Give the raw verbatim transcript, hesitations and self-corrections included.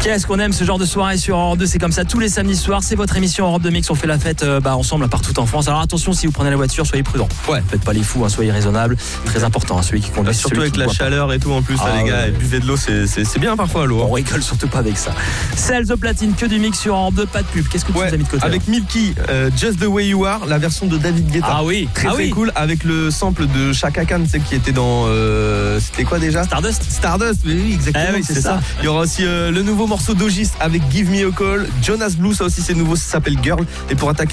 Qu'est-ce qu'on aime ce genre de soirée sur Europe deux, c'est comme ça tous les samedis soirs, c'est votre émission Europe deux Mix, on fait la fête euh, bah, ensemble partout en France. Alors attention, si vous prenez la voiture, soyez prudents. Ouais. Faites pas les fous, hein, soyez raisonnables. Très important, hein, celui qui conduit. Bah, surtout avec la chaleur et tout en plus, ah, là, les gars, ouais. buvez de l'eau, c'est, c'est, c'est bien parfois l'eau. On rigole surtout pas avec ça. Celle de platine, que du mix sur Europe deux, pas de pub. Qu'est-ce que tu ouais, nous as mis de côté? Avec Milky, euh, Just the Way You Are, la version de David Guetta. Ah oui, très ah très oui. cool, avec le sample de Chaka Khan, tu sais, qui était dans euh, c'était quoi déjà? Stardust. Stardust, oui, oui exactement, ah oui, c'est, c'est ça. ça. Il y aura aussi euh, le nouveau morceau d'Ogis avec Give Me a Call, Jonas Blue, ça aussi c'est nouveau, ça s'appelle Girl. Et pour attaquer